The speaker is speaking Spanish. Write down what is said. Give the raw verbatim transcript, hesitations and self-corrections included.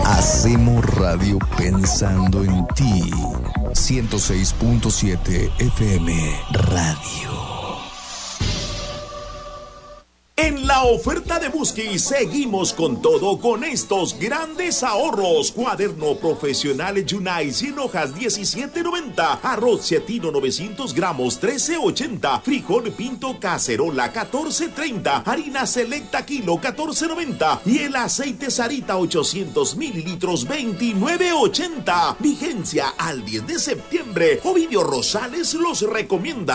Hacemos radio pensando en ti. ciento seis punto siete F M Radio. En la oferta de Busqui seguimos con todo con estos grandes ahorros. Cuaderno profesional Yunai cien hojas diecisiete noventa. Arroz cetino novecientos gramos trece ochenta. Frijol pinto cacerola catorce treinta. Harina selecta kilo catorce noventa. Y el aceite Sarita ochocientos mililitros veintinueve ochenta. Vigencia al diez de septiembre. Ovidio Rosales los recomienda.